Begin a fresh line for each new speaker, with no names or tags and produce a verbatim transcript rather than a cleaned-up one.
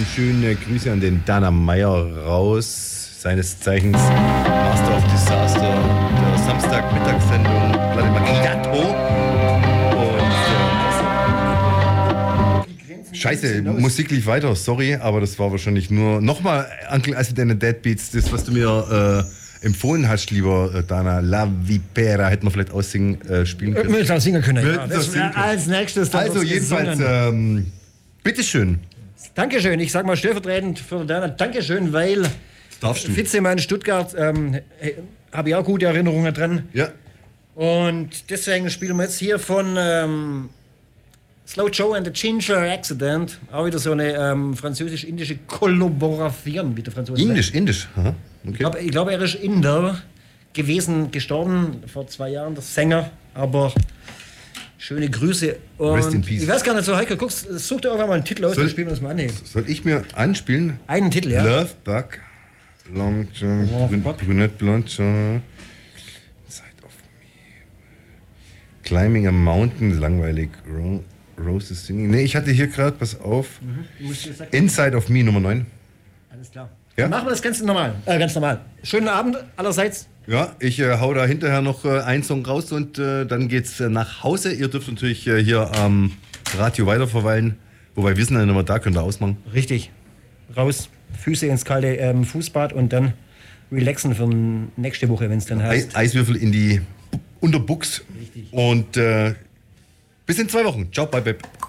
schöne Grüße an den Dana Meyer raus, seines Zeichens Master of Disaster der Samstagmittagssendung Planet Macchiato. Und äh, Scheiße, Musik lief weiter, sorry, aber das war wahrscheinlich nur nochmal Uncle Acid and the Deadbeats, das, was du mir äh, empfohlen hast, lieber äh, Dana. La Vipera, hätten wir vielleicht aussingen, äh, spielen können.
Müssen wir singen können,
ja. Das singen können.
Als nächstes.
Also jedenfalls, ähm, bitteschön.
Dankeschön, ich sag mal stellvertretend für Dana, Dankeschön, weil Vizemann Stuttgart ähm, habe ich auch gute Erinnerungen dran.
Ja.
Und deswegen spielen wir jetzt hier von ähm, Slow Joe and the Ginger Accident, auch wieder so eine ähm, französisch-indische Kollaboration mit der Franzosen.
Indisch, indisch. Aha. Okay.
Ich glaube, ich glaub, er ist Inder gewesen, gestorben vor zwei Jahren, der Sänger, aber schöne Grüße. Und
Rest in peace.
Ich weiß gar nicht so, Heiko, guckst, such dir irgendwann mal einen Titel aus,
soll,
dann spielen wir das mal an.
Soll ich mir anspielen?
Einen Titel, ja.
Love Bug, Long John, Brunette Blond, Side of Me. Climbing a Mountain, langweilig. Ro Roses Singing. Nee, ich hatte hier gerade, pass auf. Mhm. Inside of Me, Nummer neun.
Alles klar.
Ja?
Dann machen wir das ganz normal. Äh, ganz normal. Schönen Abend allerseits.
Ja, ich äh, hau da hinterher noch äh, einen Song raus und äh, dann geht's äh, nach Hause. Ihr dürft natürlich äh, hier am Radio weiterverweilen. Wobei wir sind ja nicht mehr da, könnt ihr ausmachen.
Richtig. Raus, Füße ins kalte ähm, Fußbad und dann relaxen für nächste Woche, wenn es dann heißt.
Eis Eiswürfel in die Unterbuchs.
Richtig.
Und äh, bis in zwei Wochen. Ciao, bye, bye.